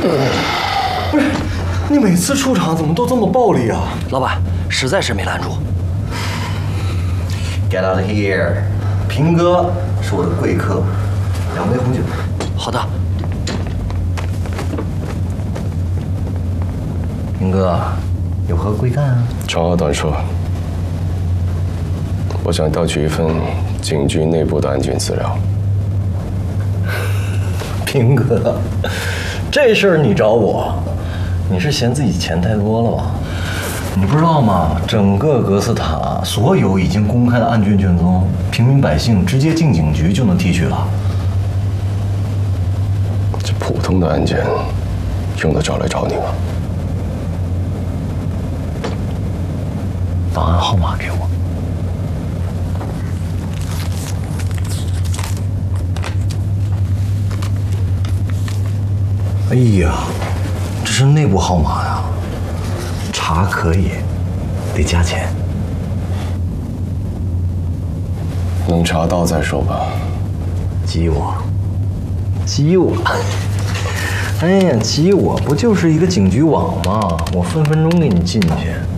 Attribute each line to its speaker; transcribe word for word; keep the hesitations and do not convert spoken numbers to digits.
Speaker 1: 不是，你每次出场怎么都这么暴力啊？
Speaker 2: 老板，实在是没拦住。
Speaker 1: Get out of here！ 平哥是我的贵客，两杯红酒。
Speaker 2: 好的。
Speaker 1: 平哥，有何贵干啊？
Speaker 3: 长话短说，我想调取一份警局内部的案件资料。
Speaker 1: 平哥，这事儿你找我，你是嫌自己钱太多了吧？你不知道吗？整个格斯塔所有已经公开的案卷卷宗，平民百姓直接进警局就能提取了。
Speaker 3: 这普通的案件，用得着来找你吗？
Speaker 1: 档案号码给我。哎呀，这是内部号码呀，查可以，得加钱。
Speaker 3: 能查到再说吧。
Speaker 1: 激我，激我！哎呀，激我不就是一个警局网吗？我分分钟给你进去。